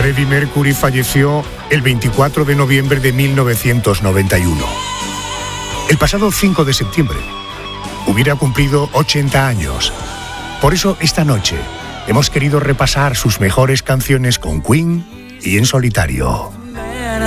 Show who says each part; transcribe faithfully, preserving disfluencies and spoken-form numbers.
Speaker 1: Freddie Mercury falleció el veinticuatro de noviembre de mil novecientos noventa y uno. El pasado cinco de septiembre hubiera cumplido ochenta años. Por eso esta noche hemos querido repasar sus mejores canciones con Queen y en solitario.